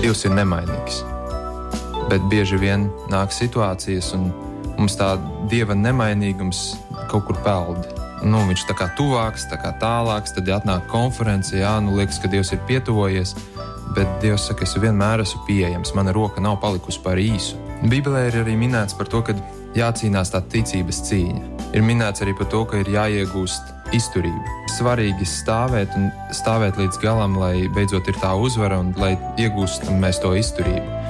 Dievs ir nemainīgs. Bet bieži vien nāk situācijas, un mums tā Dieva nemainīgums kaut kur peld. Viņš tā kā tuvāks, tā kā tālāks, tad atnāk konference, liekas, ka Dievs ir pietuvojies, bet Dievs saka, es vienmēr esmu pieejams, mana roka nav palikusi par īsu. Bībelē ir arī minēts par to, ka jācīnās tā ticības cīņa. Ir minēts arī par to, ka ir jāiegūst izturība. Svarīgi stāvēt līdz galam, lai beidzot ir tā uzvara un lai iegūstam mēs to izturību.